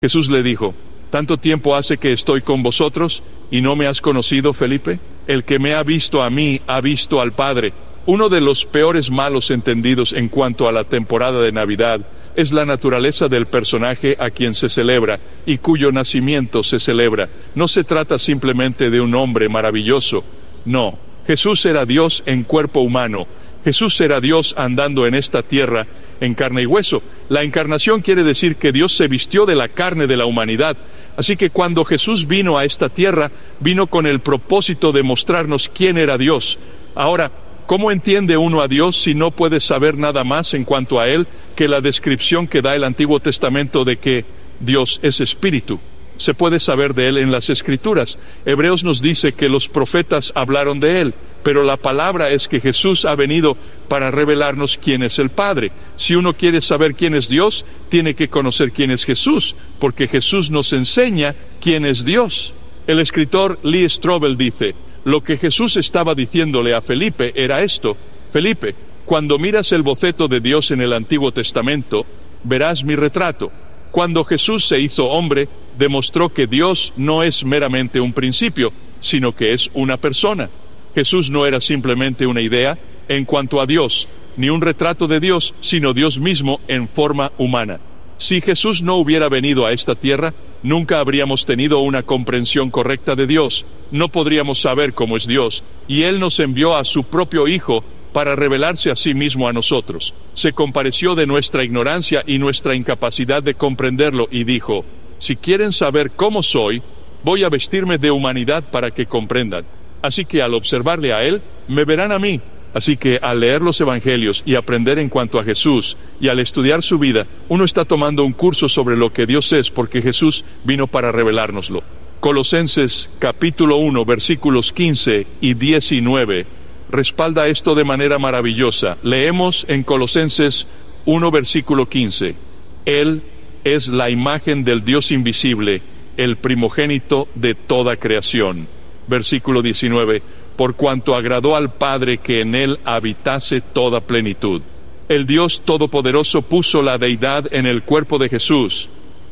Jesús le dijo: ¿tanto tiempo hace que estoy con vosotros y no me has conocido, Felipe? El que me ha visto a mí, ha visto al Padre. Uno de los peores malos entendidos en cuanto a la temporada de Navidad es la naturaleza del personaje a quien se celebra y cuyo nacimiento se celebra. No se trata simplemente de un hombre maravilloso. No, Jesús era Dios en cuerpo humano. Jesús era Dios andando en esta tierra en carne y hueso. La encarnación quiere decir que Dios se vistió de la carne de la humanidad. Así que cuando Jesús vino a esta tierra, vino con el propósito de mostrarnos quién era Dios. Ahora, ¿cómo entiende uno a Dios si no puede saber nada más en cuanto a Él que la descripción que da el Antiguo Testamento de que Dios es espíritu? Se puede saber de Él en las Escrituras. Hebreos nos dice que los profetas hablaron de Él, pero la palabra es que Jesús ha venido para revelarnos quién es el Padre. Si uno quiere saber quién es Dios, tiene que conocer quién es Jesús, porque Jesús nos enseña quién es Dios. El escritor Lee Strobel dice: lo que Jesús estaba diciéndole a Felipe era esto: Felipe, cuando miras el boceto de Dios en el Antiguo Testamento, verás mi retrato. Cuando Jesús se hizo hombre, demostró que Dios no es meramente un principio, sino que es una persona. Jesús no era simplemente una idea en cuanto a Dios, ni un retrato de Dios, sino Dios mismo en forma humana. Si Jesús no hubiera venido a esta tierra, nunca habríamos tenido una comprensión correcta de Dios, no podríamos saber cómo es Dios, y Él nos envió a su propio Hijo para revelarse a sí mismo a nosotros. Se compadeció de nuestra ignorancia y nuestra incapacidad de comprenderlo y dijo: si quieren saber cómo soy, voy a vestirme de humanidad para que comprendan. Así que al observarle a Él, me verán a mí. Así que al leer los Evangelios y aprender en cuanto a Jesús, y al estudiar su vida, uno está tomando un curso sobre lo que Dios es, porque Jesús vino para revelárnoslo. Colosenses capítulo 1, versículos 15 y 19, respalda esto de manera maravillosa. Leemos en Colosenses 1, versículo 15: Él es la imagen del Dios invisible, el primogénito de toda creación. Versículo 19: por cuanto agradó al Padre que en Él habitase toda plenitud. El Dios Todopoderoso puso la deidad en el cuerpo de Jesús.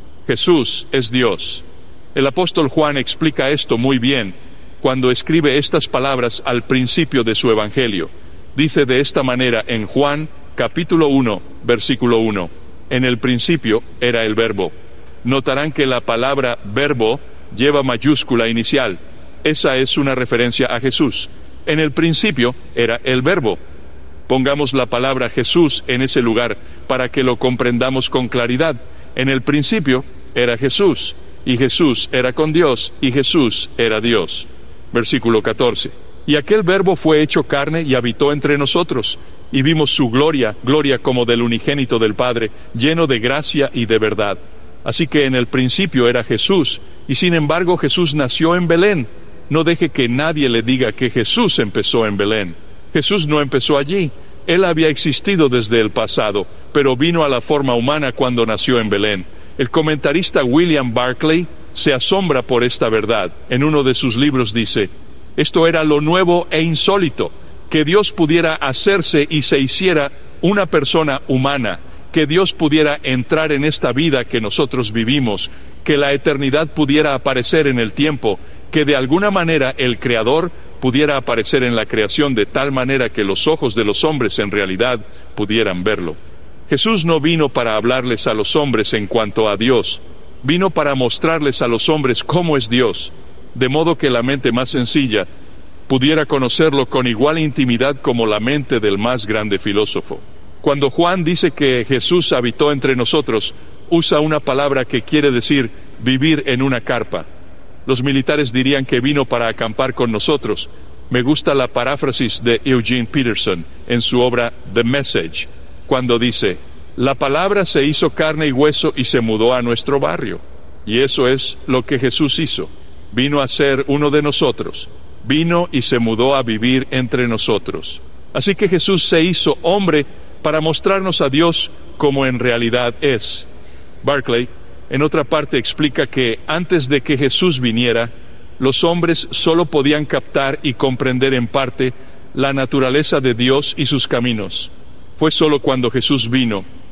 Jesús es Dios. El apóstol Juan explica esto muy bien cuando escribe estas palabras al principio de su Evangelio. Dice de esta manera en Juan capítulo 1, versículo 1: en el principio era el Verbo. Notarán que la palabra verbo lleva mayúscula inicial. Esa es una referencia a Jesús. En el principio era el Verbo. Pongamos la palabra Jesús en ese lugar para que lo comprendamos con claridad. En el principio era Jesús, y Jesús era con Dios, y Jesús era Dios. Versículo 14: y aquel Verbo fue hecho carne y habitó entre nosotros, y vimos su gloria, gloria como del unigénito del Padre, lleno de gracia y de verdad. Así que en el principio era Jesús, y sin embargo Jesús nació en Belén. No deje que nadie le diga que Jesús empezó en Belén. Jesús no empezó allí. Él había existido desde el pasado, pero vino a la forma humana cuando nació en Belén. El comentarista William Barclay se asombra por esta verdad. En uno de sus libros dice: esto era lo nuevo e insólito, que Dios pudiera hacerse y se hiciera una persona humana, que Dios pudiera entrar en esta vida que nosotros vivimos, que la eternidad pudiera aparecer en el tiempo, que de alguna manera el Creador pudiera aparecer en la creación de tal manera que los ojos de los hombres en realidad pudieran verlo. Jesús no vino para hablarles a los hombres en cuanto a Dios, vino para mostrarles a los hombres cómo es Dios, de modo que la mente más sencilla pudiera conocerlo con igual intimidad como la mente del más grande filósofo. Cuando Juan dice que Jesús habitó entre nosotros, usa una palabra que quiere decir vivir en una carpa. Los militares dirían que vino para acampar con nosotros. Me gusta la paráfrasis de Eugene Peterson en su obra The Message, cuando dice: la palabra se hizo carne y hueso y se mudó a nuestro barrio. Y eso es lo que Jesús hizo. Vino a ser uno de nosotros. Vino y se mudó a vivir entre nosotros. Así que Jesús se hizo hombre para mostrarnos a Dios como en realidad es. Barclay, en otra parte, explica que antes de que Jesús viniera, los hombres solo podían captar y comprender en parte la naturaleza de Dios y sus caminos. Fue solo cuando Jesús vino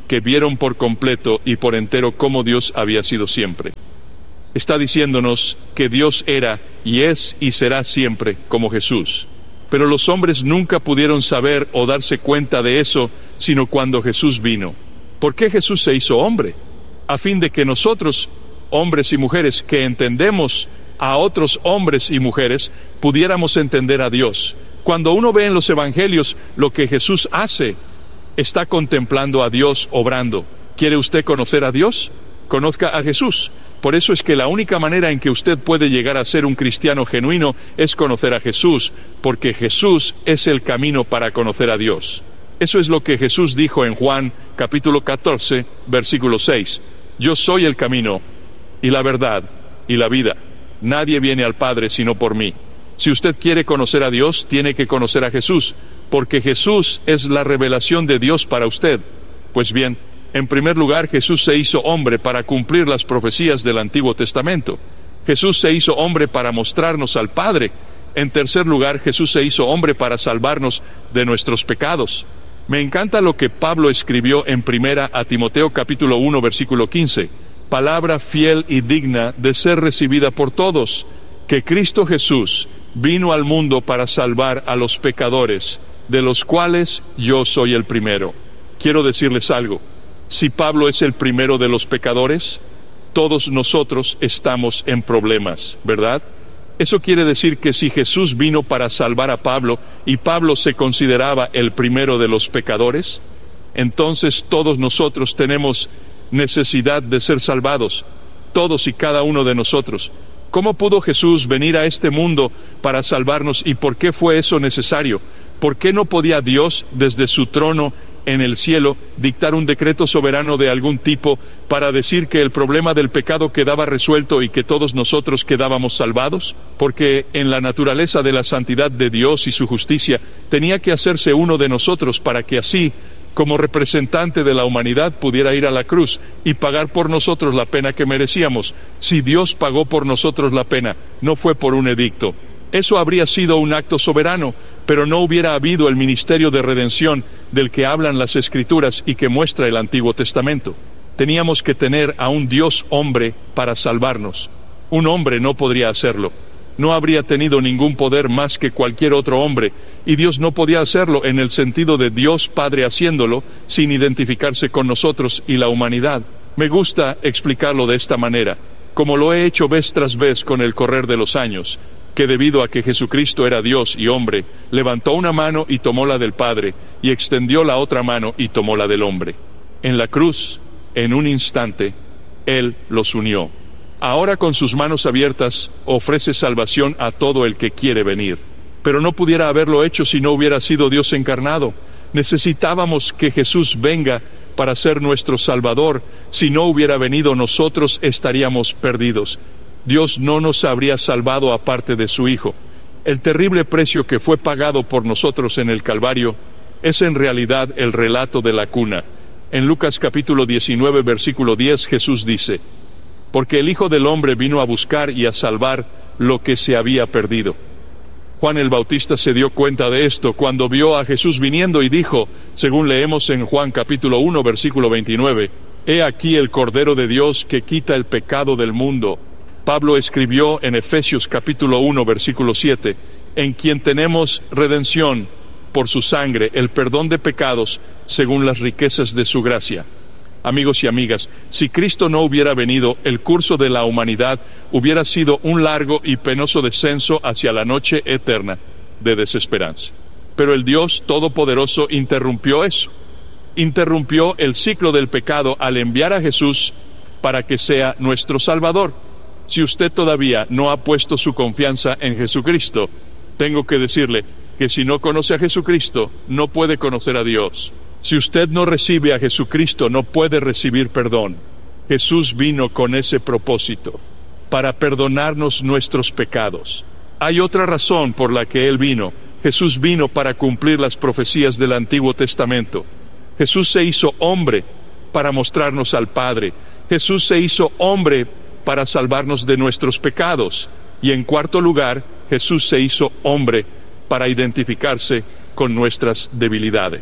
que vieron por completo y por entero cómo Dios había sido siempre. Está diciéndonos que Dios era y es y será siempre como Jesús. Pero los hombres nunca pudieron saber o darse cuenta de eso, sino cuando Jesús vino. ¿Por qué Jesús se hizo hombre? A fin de que nosotros, hombres y mujeres que entendemos a otros hombres y mujeres, pudiéramos entender a Dios. Cuando uno ve en los evangelios lo que Jesús hace, está contemplando a Dios obrando. ¿Quiere usted conocer a Dios? Conozca a Jesús. Por eso es que la única manera en que usted puede llegar a ser un cristiano genuino es conocer a Jesús, porque Jesús es el camino para conocer a Dios. Eso es lo que Jesús dijo en Juan capítulo 14, versículo 6. Yo soy el camino y la verdad y la vida. Nadie viene al Padre sino por mí. Si usted quiere conocer a Dios, tiene que conocer a Jesús, porque Jesús es la revelación de Dios para usted. Pues bien, en primer lugar, Jesús se hizo hombre para cumplir las profecías del Antiguo Testamento. Jesús se hizo hombre para mostrarnos al Padre. En tercer lugar, Jesús se hizo hombre para salvarnos de nuestros pecados. Me encanta lo que Pablo escribió en primera a Timoteo capítulo 1, versículo 15. Palabra fiel y digna de ser recibida por todos, que Cristo Jesús vino al mundo para salvar a los pecadores, de los cuales yo soy el primero. Quiero decirles algo. Si Pablo es el primero de los pecadores, todos nosotros estamos en problemas, ¿verdad? Eso quiere decir que si Jesús vino para salvar a Pablo y Pablo se consideraba el primero de los pecadores, entonces todos nosotros tenemos necesidad de ser salvados, todos y cada uno de nosotros. ¿Cómo pudo Jesús venir a este mundo para salvarnos y por qué fue eso necesario? ¿Por qué no podía Dios, desde su trono en el cielo, dictar un decreto soberano de algún tipo para decir que el problema del pecado quedaba resuelto y que todos nosotros quedábamos salvados? Porque en la naturaleza de la santidad de Dios y su justicia, tenía que hacerse uno de nosotros para que así, como representante de la humanidad, pudiera ir a la cruz y pagar por nosotros la pena que merecíamos. Si Dios pagó por nosotros la pena, no fue por un edicto. Eso habría sido un acto soberano, pero no hubiera habido el ministerio de redención del que hablan las Escrituras y que muestra el Antiguo Testamento. Teníamos que tener a un Dios hombre para salvarnos. Un hombre no podría hacerlo. No habría tenido ningún poder más que cualquier otro hombre, y Dios no podía hacerlo en el sentido de Dios Padre haciéndolo sin identificarse con nosotros y la humanidad. Me gusta explicarlo de esta manera, como lo he hecho vez tras vez con el correr de los años, que debido a que Jesucristo era Dios y hombre, levantó una mano y tomó la del Padre, y extendió la otra mano y tomó la del hombre. En la cruz, en un instante, Él los unió. Ahora con sus manos abiertas ofrece salvación a todo el que quiere venir. Pero no pudiera haberlo hecho si no hubiera sido Dios encarnado. Necesitábamos que Jesús venga para ser nuestro Salvador. Si no hubiera venido, nosotros estaríamos perdidos. Dios no nos habría salvado aparte de su Hijo. El terrible precio que fue pagado por nosotros en el Calvario es en realidad el relato de la cuna. En Lucas capítulo 19, versículo 10, Jesús dice: porque el Hijo del Hombre vino a buscar y a salvar lo que se había perdido. Juan el Bautista se dio cuenta de esto cuando vio a Jesús viniendo y dijo, según leemos en Juan capítulo 1, versículo 29, «He aquí el Cordero de Dios que quita el pecado del mundo». Pablo escribió en Efesios capítulo 1, versículo 7, «En quien tenemos redención por su sangre, el perdón de pecados, según las riquezas de su gracia». Amigos y amigas, si Cristo no hubiera venido, el curso de la humanidad hubiera sido un largo y penoso descenso hacia la noche eterna de desesperanza. Pero el Dios Todopoderoso interrumpió eso. Interrumpió el ciclo del pecado al enviar a Jesús para que sea nuestro Salvador. Si usted todavía no ha puesto su confianza en Jesucristo, tengo que decirle que si no conoce a Jesucristo, no puede conocer a Dios. Si usted no recibe a Jesucristo, no puede recibir perdón. Jesús vino con ese propósito, para perdonarnos nuestros pecados. Hay otra razón por la que Él vino. Jesús vino para cumplir las profecías del Antiguo Testamento. Jesús se hizo hombre para mostrarnos al Padre. Jesús se hizo hombre para salvarnos de nuestros pecados. Y en cuarto lugar, Jesús se hizo hombre para identificarse con nuestras debilidades.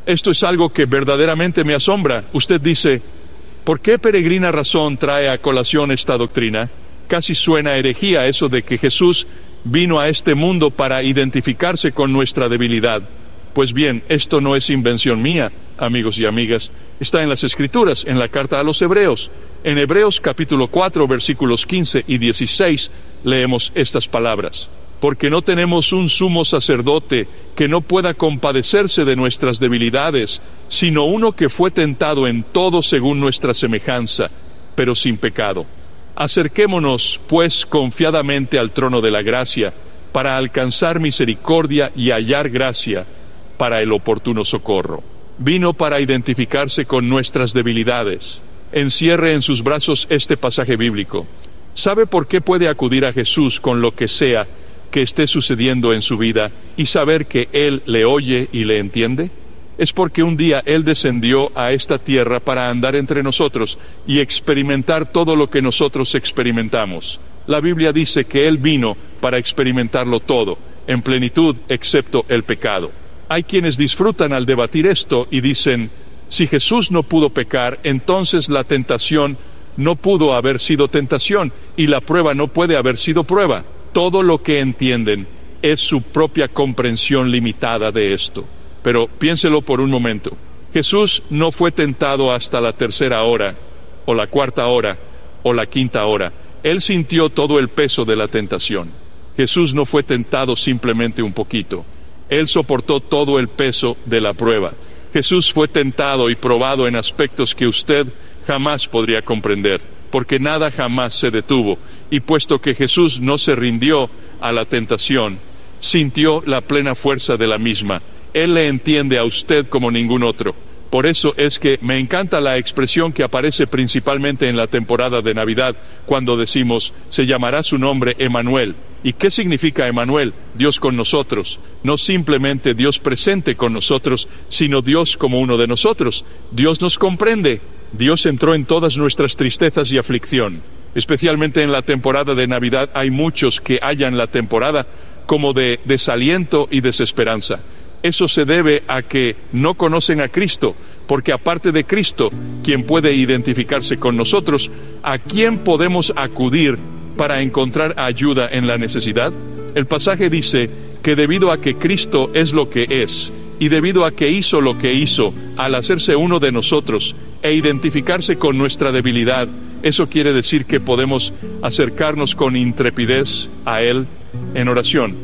Esto es algo que verdaderamente me asombra. Usted dice, ¿por qué peregrina razón trae a colación esta doctrina? Casi suena herejía eso de que Jesús vino a este mundo para identificarse con nuestra debilidad. Pues bien, esto no es invención mía, amigos y amigas. Está en las Escrituras, en la carta a los Hebreos. En Hebreos capítulo 4, versículos 15 y 16, leemos estas palabras. Porque no tenemos un sumo sacerdote que no pueda compadecerse de nuestras debilidades, sino uno que fue tentado en todo según nuestra semejanza, pero sin pecado. Acerquémonos, pues, confiadamente al trono de la gracia, para alcanzar misericordia y hallar gracia para el oportuno socorro. Vino para identificarse con nuestras debilidades. Encierre en sus brazos este pasaje bíblico. ¿Sabe por qué puede acudir a Jesús con lo que sea que esté sucediendo en su vida y saber que Él le oye y le entiende? Es porque un día Él descendió a esta tierra para andar entre nosotros y experimentar todo lo que nosotros experimentamos. La Biblia dice que Él vino para experimentarlo todo, en plenitud, excepto el pecado. Hay quienes disfrutan al debatir esto y dicen, si Jesús no pudo pecar, entonces la tentación no pudo haber sido tentación y la prueba no puede haber sido prueba. Todo lo que entienden es su propia comprensión limitada de esto. Pero piénselo por un momento. Jesús no fue tentado hasta la 3ª hora, o la 4ª hora, o la 5ª hora. Él sintió todo el peso de la tentación. Jesús no fue tentado simplemente un poquito. Él soportó todo el peso de la prueba. Jesús fue tentado y probado en aspectos que usted jamás podría comprender, porque nada jamás se detuvo. Y puesto que Jesús no se rindió a la tentación, sintió la plena fuerza de la misma. Él le entiende a usted como ningún otro. Por eso es que me encanta la expresión que aparece principalmente en la temporada de Navidad, cuando decimos, se llamará su nombre Emmanuel. ¿Y qué significa Emmanuel? Dios con nosotros. No simplemente Dios presente con nosotros, sino Dios como uno de nosotros. Dios nos comprende. Dios entró en todas nuestras tristezas y aflicción. Especialmente en la temporada de Navidad hay muchos que hallan la temporada como de desaliento y desesperanza. Eso se debe a que no conocen a Cristo, porque aparte de Cristo, quien puede identificarse con nosotros, ¿a quién podemos acudir para encontrar ayuda en la necesidad? El pasaje dice que debido a que Cristo es lo que es, y debido a que hizo lo que hizo, al hacerse uno de nosotros e identificarse con nuestra debilidad, eso quiere decir que podemos acercarnos con intrepidez a Él en oración.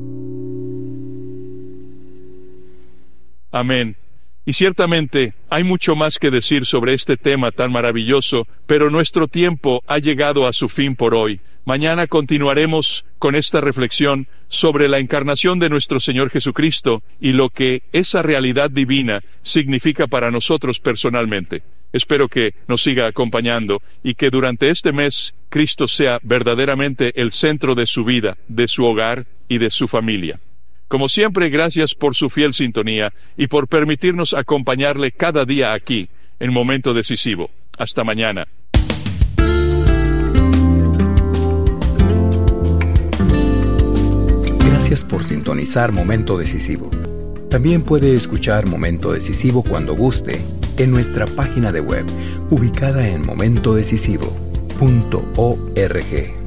Amén. Y ciertamente hay mucho más que decir sobre este tema tan maravilloso, pero nuestro tiempo ha llegado a su fin por hoy. Mañana continuaremos con esta reflexión sobre la encarnación de nuestro Señor Jesucristo y lo que esa realidad divina significa para nosotros personalmente. Espero que nos siga acompañando y que durante este mes Cristo sea verdaderamente el centro de su vida, de su hogar y de su familia. Como siempre, gracias por su fiel sintonía y por permitirnos acompañarle cada día aquí, en Momento Decisivo. Hasta mañana. Gracias por sintonizar Momento Decisivo. También puede escuchar Momento Decisivo cuando guste en nuestra página de web, ubicada en momentodecisivo.org.